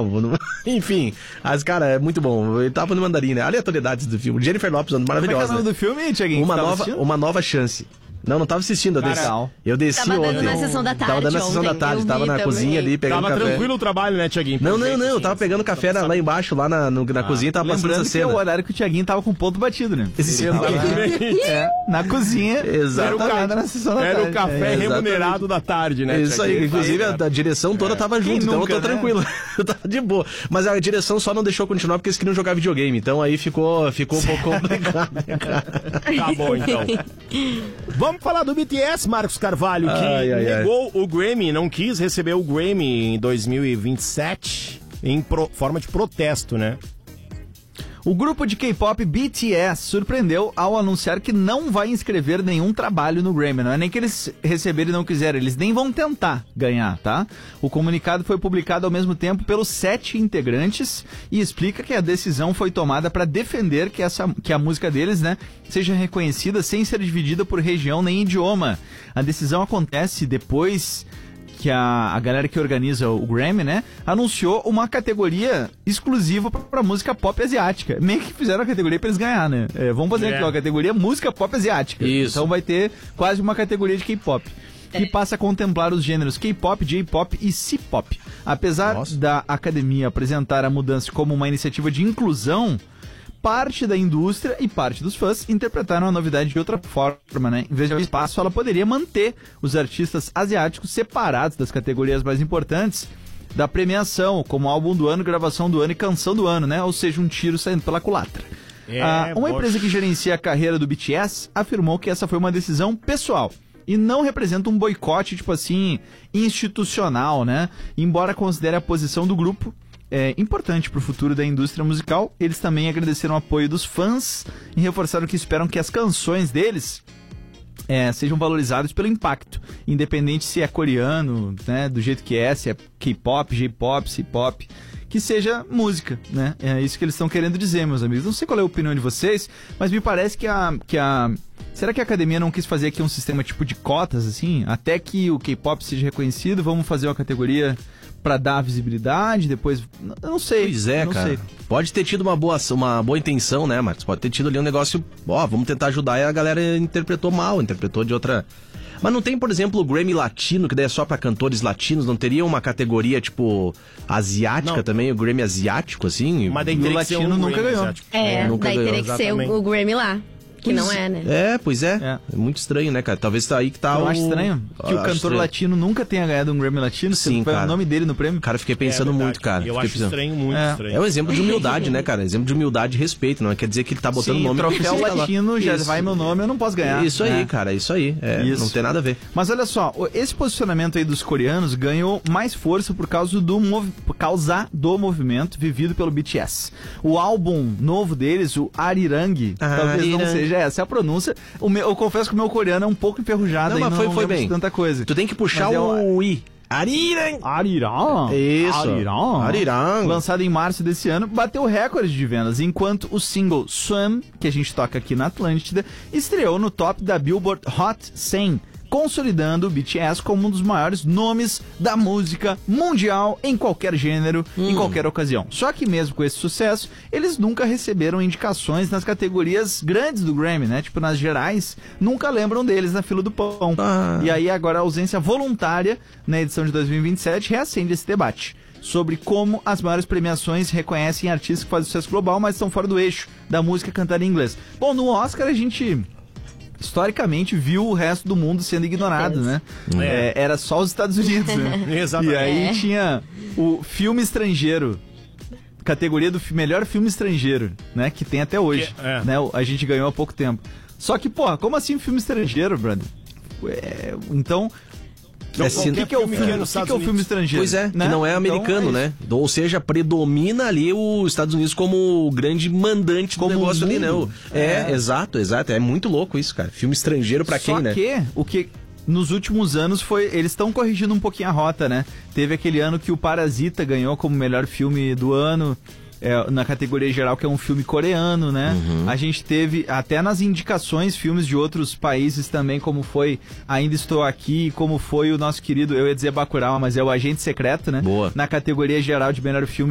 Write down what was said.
Enfim, as cara, é muito bom. Eu tava no mandarim, né? Aleatoriedades do filme. Jennifer Lopez, maravilhosa. Qual é o nome do filme, Thiaguinho? Uma nova chance. Não tava assistindo, eu desci tava ontem. Tava dando na sessão da tarde. Tava dando na sessão da tarde, tava na cozinha ali pegando café. Tava tranquilo o trabalho, né, Thiaguinho? Não, eu tava pegando café lá embaixo, lá na cozinha, tava passando essa cena. Lembrando que é o horário que o Thiaguinho tava com ponto batido, né? Na cozinha. Exatamente. Na sessão da tarde. Era o café remunerado da tarde, né, Isso aí, inclusive a direção toda tava junto, então eu tô tranquilo. Eu tava de boa. Mas a direção só não deixou continuar porque eles queriam jogar videogame, então aí ficou um pouco complicado. Tá bom, então. Vamos falar do BTS, Marcos Carvalho, que negou o Grammy, não quis receber o Grammy em 2027 em forma de protesto, né? O grupo de K-pop BTS surpreendeu ao anunciar que não vai inscrever nenhum trabalho no Grammy. Não é nem que eles receberem e não quiserem, eles nem vão tentar ganhar, tá? O comunicado foi publicado ao mesmo tempo pelos 7 integrantes e explica que a decisão foi tomada para defender que a música deles, né, seja reconhecida sem ser dividida por região nem idioma. A decisão acontece depois que a galera que organiza o Grammy, né, anunciou uma categoria exclusiva pra música pop asiática. Meio que fizeram a categoria pra eles ganhar, né? Vamos fazer aqui, ó, a categoria música pop asiática. Isso. Então vai ter quase uma categoria de K-pop, que passa a contemplar os gêneros K-pop, J-pop e C-pop. Apesar da academia apresentar a mudança como uma iniciativa de inclusão, parte da indústria e parte dos fãs interpretaram a novidade de outra forma, né? Em vez de espaço, ela poderia manter os artistas asiáticos separados das categorias mais importantes da premiação, como álbum do ano, gravação do ano e canção do ano, né? Ou seja, um tiro saindo pela culatra. Uma empresa que gerencia a carreira do BTS afirmou que essa foi uma decisão pessoal e não representa um boicote, tipo assim, institucional, né? Embora considere a posição do grupo importante para o futuro da indústria musical, eles também agradeceram o apoio dos fãs e reforçaram que esperam que as canções deles sejam valorizadas pelo impacto, independente se é coreano, né, do jeito que se é K-pop, J-pop, C-pop, que seja música, né? É isso que eles estão querendo dizer, meus amigos. Não sei qual é a opinião de vocês, mas me parece que será que a academia não quis fazer aqui um sistema tipo de cotas, assim? Até que o K-pop seja reconhecido, vamos fazer uma categoria pra dar visibilidade, depois... Eu não sei. Pois é, cara. Sei. Pode ter tido uma boa intenção, né, Marcos? Pode ter tido ali um negócio... vamos tentar ajudar, e a galera interpretou de outra... Mas não tem, por exemplo, o Grammy Latino, que daí é só pra cantores latinos? Não teria uma categoria, tipo, asiática também? O Grammy asiático, assim? Mas daí teria latino nunca ganhou. Nunca daí ganhou, teria que ser o Grammy lá. Que não é, né? Pois é. É muito estranho, né, cara? Talvez tá aí que tá Eu acho estranho que o cantor latino nunca tenha ganhado um Grammy latino. Sim, cara. O nome dele no prêmio. Cara, fiquei pensando muito, cara. Eu acho estranho, muito estranho. É um exemplo de humildade, né, cara? Exemplo de humildade e respeito. Não quer dizer que ele tá botando nome... troféu latino, já vai meu nome, eu não posso ganhar. Isso aí, cara. Isso aí. Não tem nada a ver. Mas olha só, esse posicionamento aí dos coreanos ganhou mais força por causa do movimento vivido pelo BTS. O álbum novo deles, o Arirang, talvez não seja essa a pronúncia. Eu confesso que o meu coreano é um pouco enferrujado, mas foi bem. Tanta coisa. Tu tem que puxar o I. Arirang. Isso. Arirang. Lançado em março desse ano, bateu recorde de vendas, enquanto o single Swim, que a gente toca aqui na Atlântida, estreou no top da Billboard Hot 100, consolidando o BTS como um dos maiores nomes da música mundial em qualquer gênero, em qualquer ocasião. Só que mesmo com esse sucesso, eles nunca receberam indicações nas categorias grandes do Grammy, né? Tipo, nas gerais, nunca lembram deles na fila do pão. E aí agora a ausência voluntária na edição de 2027 reacende esse debate sobre como as maiores premiações reconhecem artistas que fazem sucesso global, mas estão fora do eixo da música cantada em inglês. Bom, no Oscar a gente... historicamente viu o resto do mundo sendo ignorado, né? Era só os Estados Unidos, né? Exatamente. E aí tinha o filme estrangeiro, categoria do melhor filme estrangeiro, né? Que tem até hoje, né? A gente ganhou há pouco tempo. Só que, porra, como assim filme estrangeiro, brother? Então... o que é o filme estrangeiro? Pois é, né? Que não é americano, então, né? Ou seja, predomina ali os Estados Unidos como o grande mandante do negócio ali, né? Exato. É muito louco isso, cara. Filme estrangeiro pra quem, né? O que nos últimos anos eles estão corrigindo um pouquinho a rota, né? Teve aquele ano que o Parasita ganhou como melhor filme do ano. Na categoria geral, que é um filme coreano, né? A gente teve, até nas indicações, filmes de outros países também, como foi Ainda Estou Aqui, como foi o nosso querido, eu ia dizer Bacurau, mas é o Agente Secreto, né? Boa. Na categoria geral de melhor filme